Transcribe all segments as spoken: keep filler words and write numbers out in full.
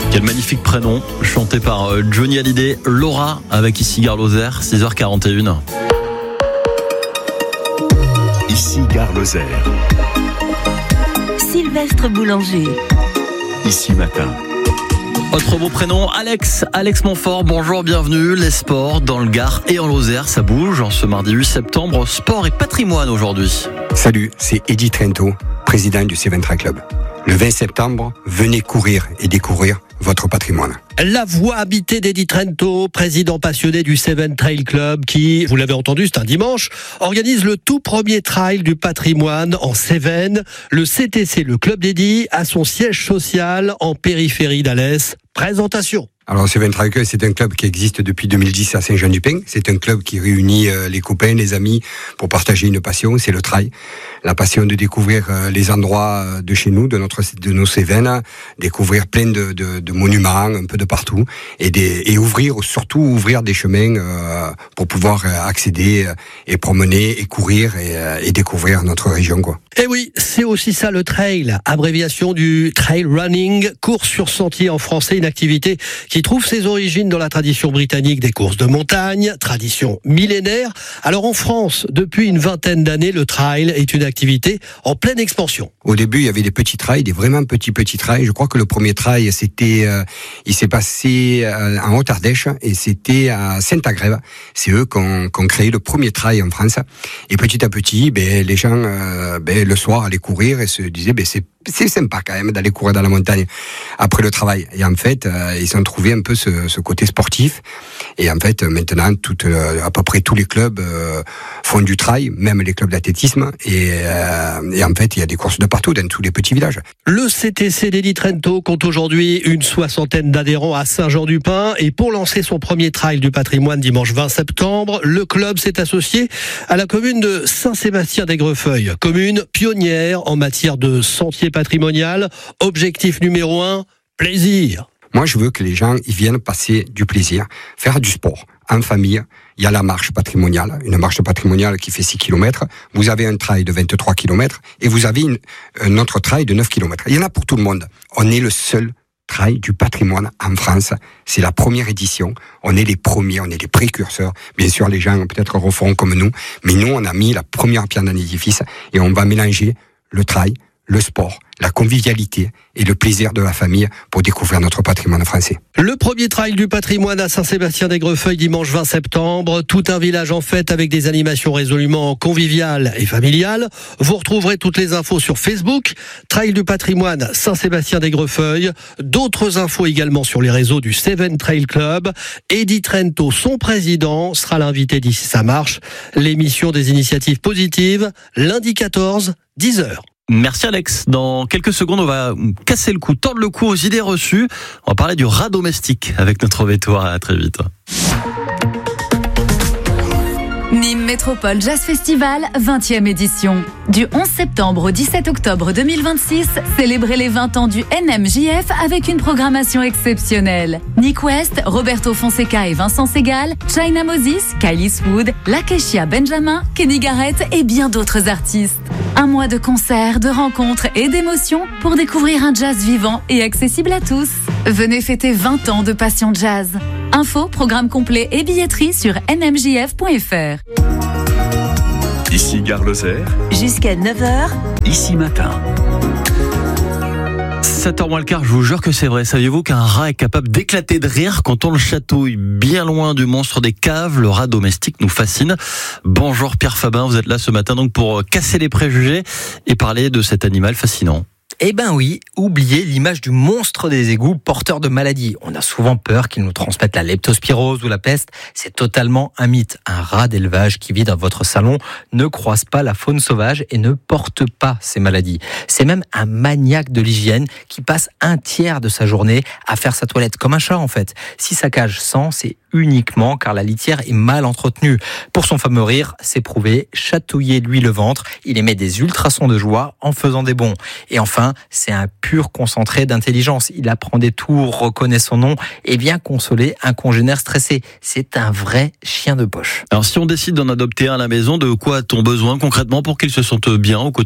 Quel magnifique prénom, chanté par Johnny Hallyday. Laura avec ici Gare Lozère, six heures quarante et une. Ici Gare Lozère. Sylvestre Boulanger. Ici Matin. Autre beau prénom, Alex, Alex Montfort, bonjour, bienvenue. Les sports dans le Gard et en Lozère, ça bouge. En ce mardi huit septembre, sport et patrimoine aujourd'hui. Salut, c'est Eddie Trento, président du Seven Trail Club. Le vingt septembre, venez courir et découvrir votre patrimoine. La voix habitée d'Eddie Trento, président passionné du Seven Trail Club, qui, vous l'avez entendu, c'est un dimanche, organise le tout premier trail du patrimoine en Cévennes. Le C T C, le club d'Eddie, a son siège social en périphérie d'Alès. Présentation. Alors, Seven Trail Club, c'est un club qui existe depuis deux mille dix à Saint-Jean-du-Pin. C'est un club qui réunit euh, les copains, les amis pour partager une passion, c'est le trail. La passion de découvrir euh, les endroits de chez nous, de notre, de nos Cévennes, découvrir plein de, de, de monuments, un peu de partout, et, des, et ouvrir, surtout ouvrir des chemins euh, pour pouvoir accéder euh, et promener et courir et, euh, et découvrir notre région, quoi. Et oui, c'est aussi ça le trail, abréviation du trail running, course sur sentier en français, une activité qui trouve ses origines dans la tradition britannique des courses de montagne, tradition millénaire. Alors en France, depuis une vingtaine d'années, le trail est une activité en pleine expansion. Au début, il y avait des petits trails, des vraiment petits petits trails. Je crois que le premier trail, c'était, euh, il s'est passé euh, en Haute-Ardèche et c'était à Saint-Agrève. C'est eux qui ont, qui ont créé le premier trail en France. Et petit à petit, ben les gens, euh, ben le soir allaient courir et se disaient, ben c'est c'est sympa quand même d'aller courir dans la montagne après le travail. Et en fait, euh, ils ont trouvé un peu ce, ce côté sportif. Et en fait, maintenant, tout, euh, à peu près tous les clubs euh, font du trail, même les clubs d'athlétisme. Et, euh, et en fait, il y a des courses de partout, dans tous les petits villages. Le C T C d'Eddie Trento compte aujourd'hui une soixantaine d'adhérents à Saint-Jean-du-Pin. Et pour lancer son premier trail du patrimoine dimanche vingt septembre, le club s'est associé à la commune de Saint-Sébastien-des-Grefeuilles, commune pionnière en matière de sentiers patrimonial. Objectif numéro un, plaisir. Moi, je veux que les gens ils viennent passer du plaisir, faire du sport en famille. Il y a la marche patrimoniale, une marche patrimoniale qui fait six kilomètres. Vous avez un trail de vingt-trois kilomètres et vous avez une, un autre trail de neuf kilomètres. Il y en a pour tout le monde. On est le seul trail du patrimoine en France. C'est la première édition. On est les premiers, on est les précurseurs. Bien sûr, les gens peut-être referont comme nous, mais nous, on a mis la première pierre dans l'édifice et on va mélanger le trail, le sport, la convivialité et le plaisir de la famille pour découvrir notre patrimoine français. Le premier trail du patrimoine à Saint-Sébastien-des-Grefeuilles dimanche vingt septembre. Tout un village en fête avec des animations résolument conviviales et familiales. Vous retrouverez toutes les infos sur Facebook. Trail du patrimoine Saint-Sébastien-des-Grefeuilles. D'autres infos également sur les réseaux du Seven Trail Club. Eddie Trento, son président, sera l'invité d'ici sa marche. L'émission des initiatives positives, lundi quatorze, dix heures. Merci Alex. Dans quelques secondes, on va casser le cou, tordre le cou aux idées reçues. On va parler du rat domestique avec notre Vétoire. À très vite. Nîmes Métropole Jazz Festival, vingtième édition. Du onze septembre au dix-sept octobre deux mille vingt-six, célébrez les vingt ans du N M J F avec une programmation exceptionnelle. Nick West, Roberto Fonseca et Vincent Segal, China Moses, Kylie Swood, Lakeshia Benjamin, Kenny Garrett et bien d'autres artistes. Un mois de concerts, de rencontres et d'émotions pour découvrir un jazz vivant et accessible à tous. Venez fêter vingt ans de passion jazz. Info, programme complet et billetterie sur n m j f point f r. Ici Gare Lozère. Jusqu'à neuf heures. Ici Matin. sept heures moins le quart, je vous jure que c'est vrai. Saviez-vous qu'un rat est capable d'éclater de rire quand on le chatouille? Bien loin du monstre des caves, le rat domestique nous fascine. Bonjour Pierre Fabin, vous êtes là ce matin donc pour casser les préjugés et parler de cet animal fascinant. Eh ben oui, oubliez l'image du monstre des égouts porteur de maladies. On a souvent peur qu'il nous transmette la leptospirose ou la peste. C'est totalement un mythe. Un rat d'élevage qui vit dans votre salon ne croise pas la faune sauvage et ne porte pas ces maladies. C'est même un maniaque de l'hygiène qui passe un tiers de sa journée à faire sa toilette, comme un chat en fait. Si sa cage sent, c'est uniquement car la litière est mal entretenue. Pour son fameux rire, c'est prouvé, chatouillez-lui le ventre, il émet des ultrasons de joie en faisant des bonds. Et enfin, c'est un pur concentré d'intelligence. Il apprend des tours, reconnaît son nom et vient consoler un congénère stressé. C'est un vrai chien de poche. Alors si on décide d'en adopter un à la maison, de quoi a-t-on besoin concrètement pour qu'il se sente bien au quotidien ?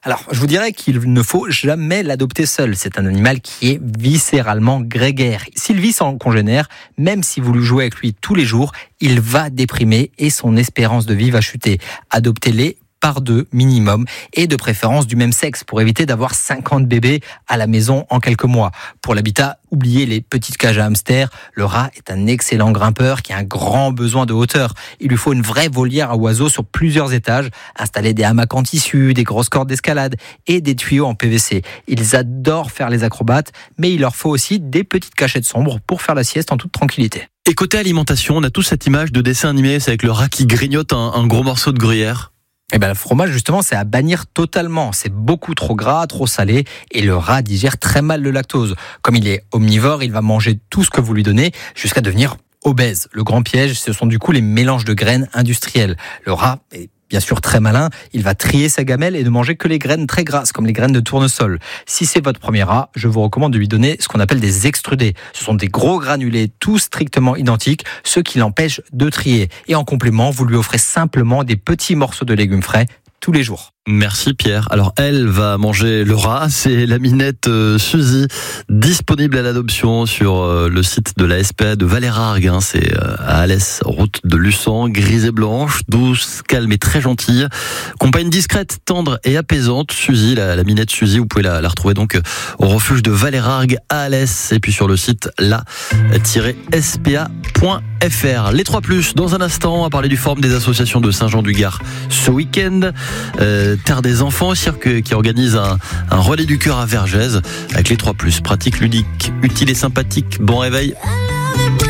Alors, je vous dirais qu'il ne faut jamais l'adopter seul. C'est un animal qui est viscéralement grégaire. S'il vit sans congénère, même si vous lui jouez avec lui tous les jours, il va déprimer et son espérance de vie va chuter. Adoptez-les par deux minimum et de préférence du même sexe pour éviter d'avoir cinquante bébés à la maison en quelques mois. Pour l'habitat, oubliez les petites cages à hamsters. Le rat est un excellent grimpeur qui a un grand besoin de hauteur. Il lui faut une vraie volière à oiseaux sur plusieurs étages, installer des hamacs en tissu, des grosses cordes d'escalade et des tuyaux en P V C. Ils adorent faire les acrobates, mais il leur faut aussi des petites cachettes sombres pour faire la sieste en toute tranquillité. Et côté alimentation, on a tous cette image de dessin animé, c'est avec le rat qui grignote un, un gros morceau de gruyère. Eh ben, le fromage, justement, c'est à bannir totalement. C'est beaucoup trop gras, trop salé, et le rat digère très mal le lactose. Comme il est omnivore, il va manger tout ce que vous lui donnez jusqu'à devenir obèse. Le grand piège, ce sont du coup les mélanges de graines industrielles. Le rat est bien sûr très malin, il va trier sa gamelle et ne manger que les graines très grasses, comme les graines de tournesol. Si c'est votre premier rat, je vous recommande de lui donner ce qu'on appelle des extrudés. Ce sont des gros granulés, tous strictement identiques, ce qui l'empêche de trier. Et en complément, vous lui offrez simplement des petits morceaux de légumes frais tous les jours. Merci Pierre. Alors elle va manger le rat, c'est la minette euh, Suzy, disponible à l'adoption sur euh, le site de la S P A de Valérargues, hein, c'est euh, à Alès, route de Luçon, grise et blanche, douce, calme et très gentille. Compagne discrète, tendre et apaisante, Suzy, la, la minette Suzy, vous pouvez la, la retrouver donc euh, au refuge de Valérargues à Alès et puis sur le site la tiret s p a point f r. Les trois plus, dans un instant, on va parler du forum des associations de Saint-Jean-du-Gard ce week-end. Euh, Terre des Enfants, cirque qui organise un, un relais du cœur à Vergès avec les trois plus, pratique, ludique, utile et sympathique. Bon réveil.